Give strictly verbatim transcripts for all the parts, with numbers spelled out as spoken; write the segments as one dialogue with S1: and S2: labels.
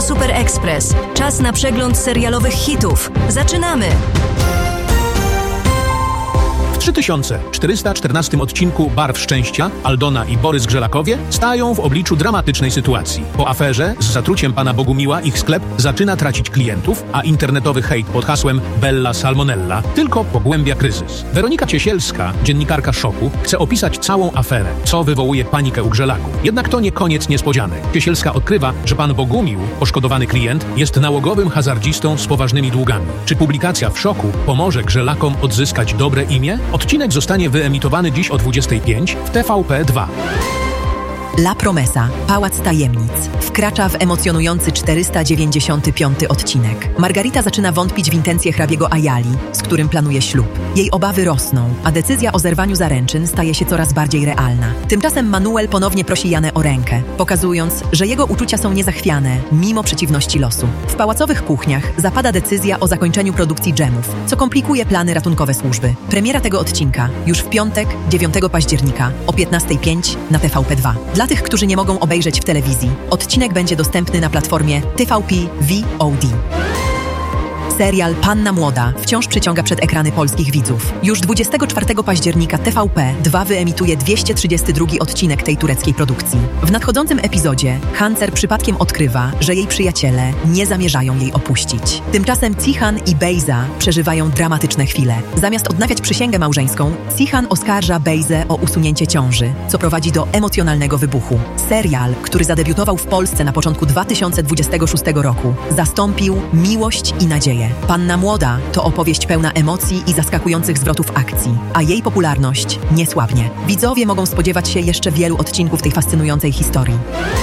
S1: Super Express. Czas na przegląd serialowych hitów. Zaczynamy!
S2: W trzy tysiące czterysta czternastym odcinku Barw Szczęścia Aldona i Borys Grzelakowie stają w obliczu dramatycznej sytuacji. Po aferze z zatruciem pana Bogumiła ich sklep zaczyna tracić klientów, a internetowy hejt pod hasłem Bella Salmonella tylko pogłębia kryzys. Weronika Ciesielska, dziennikarka Szoku, chce opisać całą aferę, co wywołuje panikę u Grzelaków. Jednak to nie koniec niespodzianek. Ciesielska odkrywa, że pan Bogumił, poszkodowany klient, jest nałogowym hazardzistą z poważnymi długami. Czy publikacja w Szoku pomoże Grzelakom odzyskać dobre imię? Odcinek zostanie wyemitowany dziś o dwudziestej piątej w T V P dwa.
S3: La Promesa, Pałac Tajemnic, wkracza w emocjonujący czterysta dziewięćdziesiąty piąty odcinek. Margarita zaczyna wątpić w intencje hrabiego Ayali, z którym planuje ślub. Jej obawy rosną, a decyzja o zerwaniu zaręczyn staje się coraz bardziej realna. Tymczasem Manuel ponownie prosi Janę o rękę, pokazując, że jego uczucia są niezachwiane, mimo przeciwności losu. W pałacowych kuchniach zapada decyzja o zakończeniu produkcji dżemów, co komplikuje plany ratunkowe służby. Premiera tego odcinka już w piątek, dziewiątego października o piętnastej pięć na T V P dwa. Dla tych, którzy nie mogą obejrzeć w telewizji, odcinek będzie dostępny na platformie T V P V O D. Serial Panna Młoda wciąż przyciąga przed ekrany polskich widzów. Już dwudziestego czwartego października T V P dwa wyemituje dwieście trzydziesty drugi odcinek tej tureckiej produkcji. W nadchodzącym epizodzie Hancer przypadkiem odkrywa, że jej przyjaciele nie zamierzają jej opuścić. Tymczasem Cihan i Bejza przeżywają dramatyczne chwile. Zamiast odnawiać przysięgę małżeńską, Cihan oskarża Bejzę o usunięcie ciąży, co prowadzi do emocjonalnego wybuchu. Serial, który zadebiutował w Polsce na początku dwa tysiące dwudziestego szóstego roku, zastąpił Miłość i nadzieję. Panna Młoda to opowieść pełna emocji i zaskakujących zwrotów akcji, a jej popularność nie słabnie. Widzowie mogą spodziewać się jeszcze wielu odcinków tej fascynującej historii.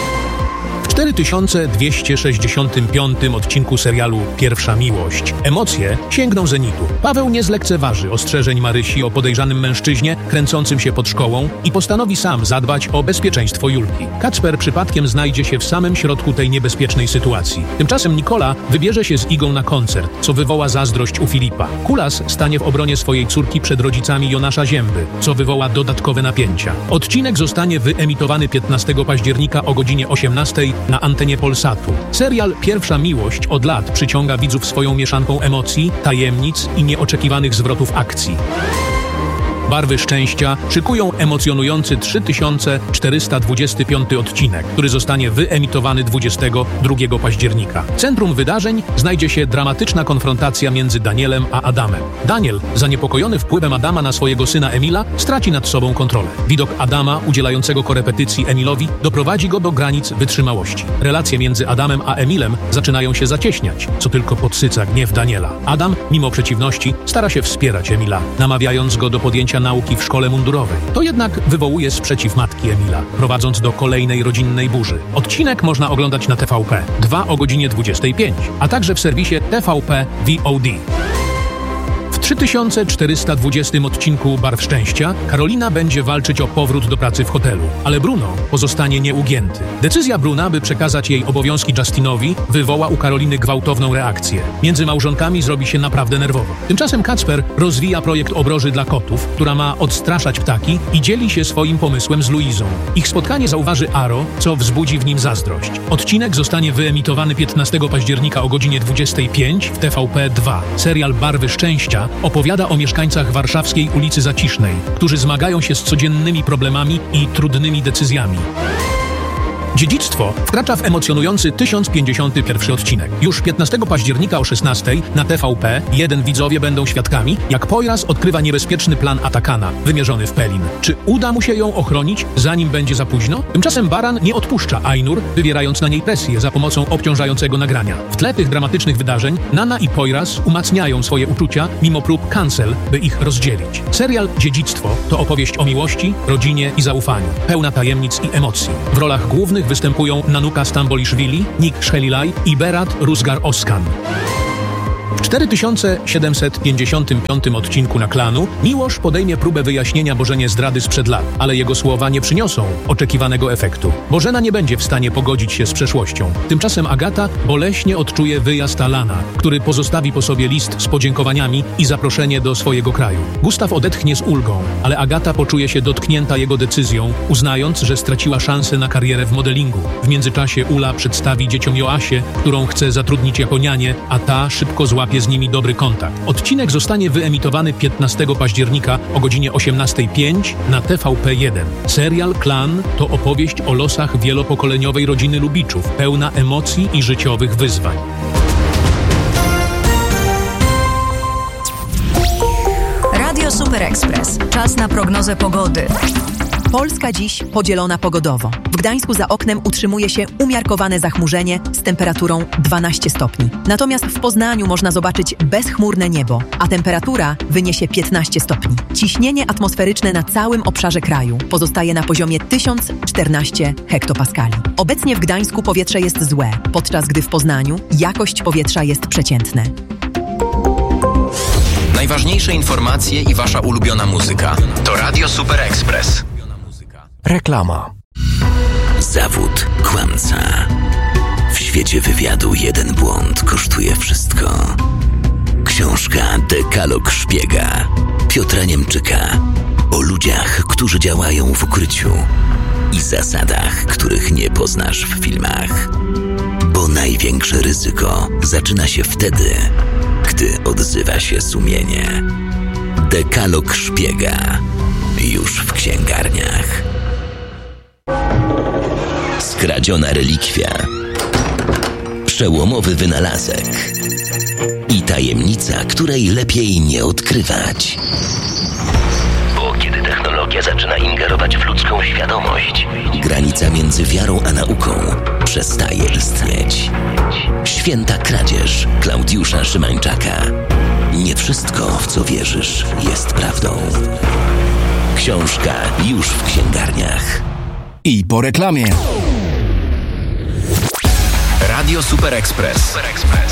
S2: W cztery tysiące dwieście sześćdziesiątym piątym odcinku serialu Pierwsza Miłość emocje sięgną zenitu. Paweł nie zlekceważy ostrzeżeń Marysi o podejrzanym mężczyźnie kręcącym się pod szkołą i postanowi sam zadbać o bezpieczeństwo Julki. Kacper przypadkiem znajdzie się w samym środku tej niebezpiecznej sytuacji. Tymczasem Nikola wybierze się z Igą na koncert, co wywoła zazdrość u Filipa. Kulas stanie w obronie swojej córki przed rodzicami Jonasza Zięby, co wywoła dodatkowe napięcia. Odcinek zostanie wyemitowany piętnastego października o godzinie osiemnastej na antenie Polsatu. Serial Pierwsza Miłość od lat przyciąga widzów swoją mieszanką emocji, tajemnic i nieoczekiwanych zwrotów akcji. Barwy Szczęścia szykują emocjonujący trzy tysiące czterysta dwudziesty piąty odcinek, który zostanie wyemitowany dwudziestego drugiego października. W centrum wydarzeń znajdzie się dramatyczna konfrontacja między Danielem a Adamem. Daniel, zaniepokojony wpływem Adama na swojego syna Emila, straci nad sobą kontrolę. Widok Adama, udzielającego korepetycji Emilowi, doprowadzi go do granic wytrzymałości. Relacje między Adamem a Emilem zaczynają się zacieśniać, co tylko podsyca gniew Daniela. Adam, mimo przeciwności, stara się wspierać Emila, namawiając go do podjęcia nauki w szkole mundurowej. To jednak wywołuje sprzeciw matki Emila, prowadząc do kolejnej rodzinnej burzy. Odcinek można oglądać na T V P dwa o godzinie dwudziestej piątej, a także w serwisie T V P V O D. W trzy tysiące czterysta dwudziestym odcinku Barw Szczęścia Karolina będzie walczyć o powrót do pracy w hotelu, ale Bruno pozostanie nieugięty. Decyzja Bruna, by przekazać jej obowiązki Justinowi, wywoła u Karoliny gwałtowną reakcję. Między małżonkami zrobi się naprawdę nerwowo. Tymczasem Kacper rozwija projekt obroży dla kotów, która ma odstraszać ptaki i dzieli się swoim pomysłem z Luizą. Ich spotkanie zauważy Aro, co wzbudzi w nim zazdrość. Odcinek zostanie wyemitowany piętnastego października o godzinie dwudziestej piątej w T V P dwa. Serial Barwy Szczęścia opowiada o mieszkańcach warszawskiej ulicy Zacisznej, którzy zmagają się z codziennymi problemami i trudnymi decyzjami. Dziedzictwo wkracza w emocjonujący tysiąc pięćdziesiąty pierwszy odcinek. Już piętnastego października o szesnastej na T V P jeden widzowie będą świadkami, jak Poyraz odkrywa niebezpieczny plan Atakana, wymierzony w Pelin. Czy uda mu się ją ochronić, zanim będzie za późno? Tymczasem Baran nie odpuszcza Ainur, wywierając na niej presję za pomocą obciążającego nagrania. W tle tych dramatycznych wydarzeń Nana i Poyraz umacniają swoje uczucia, mimo prób cancel, by ich rozdzielić. Serial Dziedzictwo to opowieść o miłości, rodzinie i zaufaniu, pełna tajemnic i emocji. W rolach głównych występują Nanuka Stamboliszwili, Nick Shelilaj i Berat Rusgar Oskan. cztery tysiące siedemset pięćdziesiątym piątym odcinku na Klanu Miłosz podejmie próbę wyjaśnienia Bożenie zdrady sprzed lat, ale jego słowa nie przyniosą oczekiwanego efektu. Bożena nie będzie w stanie pogodzić się z przeszłością. Tymczasem Agata boleśnie odczuje wyjazd Alana, który pozostawi po sobie list z podziękowaniami i zaproszenie do swojego kraju. Gustaw odetchnie z ulgą, ale Agata poczuje się dotknięta jego decyzją, uznając, że straciła szansę na karierę w modelingu. W międzyczasie Ula przedstawi dzieciom Joasię, którą chce zatrudnić jako nianię, a ta szybko złapie z nimi dobry kontakt. Odcinek zostanie wyemitowany piętnastego października o godzinie osiemnastej pięć na T V P jeden. Serial Klan to opowieść o losach wielopokoleniowej rodziny Lubiczów, pełna emocji i życiowych wyzwań.
S1: Radio Super Express. Czas na prognozę pogody.
S3: Polska dziś podzielona pogodowo. W Gdańsku za oknem utrzymuje się umiarkowane zachmurzenie z temperaturą dwanaście stopni. Natomiast w Poznaniu można zobaczyć bezchmurne niebo, a temperatura wyniesie piętnaście stopni. Ciśnienie atmosferyczne na całym obszarze kraju pozostaje na poziomie tysiąc czternaście hektopaskali. Obecnie w Gdańsku powietrze jest złe, podczas gdy w Poznaniu jakość powietrza jest przeciętna.
S4: Najważniejsze informacje i wasza ulubiona muzyka to Radio Super Express.
S5: Reklama.
S6: Zawód kłamca. W świecie wywiadu jeden błąd kosztuje wszystko. Książka Dekalog Szpiega Piotra Niemczyka o ludziach, którzy działają w ukryciu i zasadach, których nie poznasz w filmach. Bo największe ryzyko zaczyna się wtedy, gdy odzywa się sumienie. Dekalog Szpiega już w księgarniach. Skradziona relikwia, przełomowy wynalazek i tajemnica, której lepiej nie odkrywać. Bo kiedy technologia zaczyna ingerować w ludzką świadomość, granica między wiarą a nauką przestaje istnieć. Święta kradzież Klaudiusza Szymańczaka. Nie wszystko, w co wierzysz, jest prawdą. Książka już w księgarniach.
S5: I po reklamie.
S4: Radio Super Express.